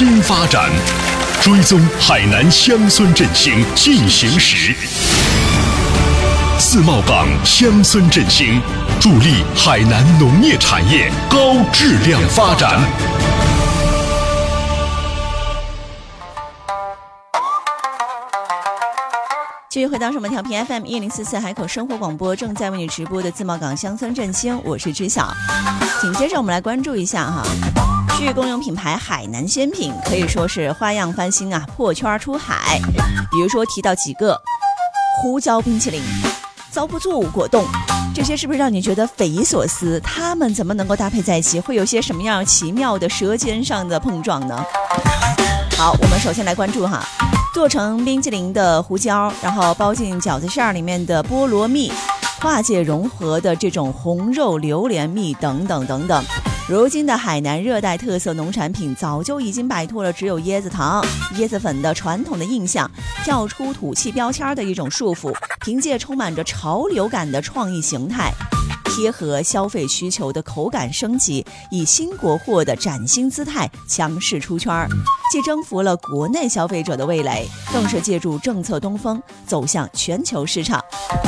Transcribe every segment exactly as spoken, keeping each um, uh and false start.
新发展，追踪海南乡村振兴进行时。自贸港乡村振兴，助力海南农业产业高质量发展。 继续回到我们调频 F M 一零四四海口生活广播，正在为你直播的自贸港乡村振兴，我是知晓。紧接着我们来关注一下哈，据公用品牌海南鲜品可以说是花样翻新啊，破圈出海。比如说提到几个胡椒冰淇淋、遭不住果冻，这些是不是让你觉得匪夷所思？它们怎么能够搭配在一起？会有些什么样奇妙的舌尖上的碰撞呢？好，我们首先来关注哈。做成冰淇淋的胡椒，然后包进饺子馅里面的菠萝蜜，跨界融合的这种红肉榴莲蜜等等等等。如今的海南热带特色农产品早就已经摆脱了只有椰子糖、椰子粉的传统的印象，跳出土气标签的一种束缚，凭借充满着潮流感的创意形态，贴合消费需求的口感升级，以新国货的崭新姿态强势出圈，既征服了国内消费者的味蕾，更是借助政策东风走向全球市场。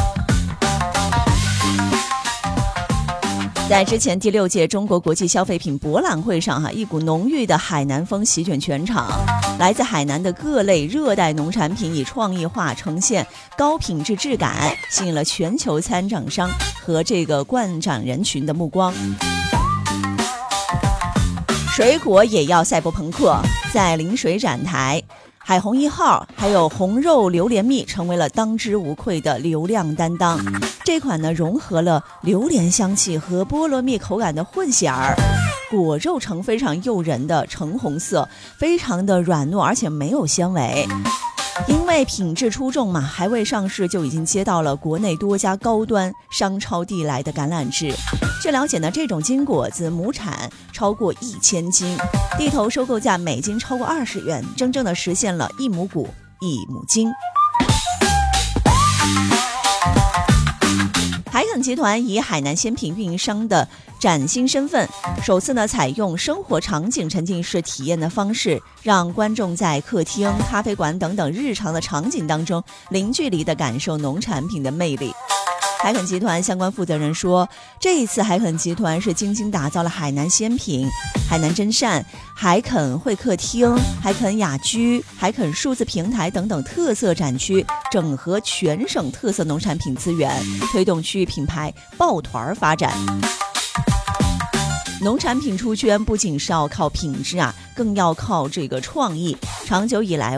在之前第六届中国国际消费品博览会上哈，一股浓郁的海南风席卷全场。来自海南的各类热带农产品以创意化呈现高品质质感，吸引了全球参展商和这个观展人群的目光。水果也要赛博朋克，在临水展台，海虹一号还有红肉榴莲蜜成为了当之无愧的流量担当。这款呢融合了榴莲香气和菠萝蜜口感的混血儿，果肉呈非常诱人的橙红色，非常的软糯，而且没有纤维。因为品质出众嘛，还未上市就已经接到了国内多家高端商超递来的橄榄枝。据了解呢，这种金果子亩产超过一千斤，地头收购价每斤超过二十元，真正的实现了一亩谷一亩金。海肯集团以海南鲜品运营商的崭新身份，首次呢采用生活场景沉浸式体验的方式，让观众在客厅、咖啡馆等等日常的场景当中，零距离地感受农产品的魅力。海肯集团相关负责人说，这一次海肯集团是精心打造了海南鲜品、海南真善、海肯会客厅、海肯雅居、海肯数字平台等等特色展区，整合全省特色农产品资源，推动区域品牌抱团发展。农产品出圈不仅是要靠品质啊，更要靠这个创意。长久以来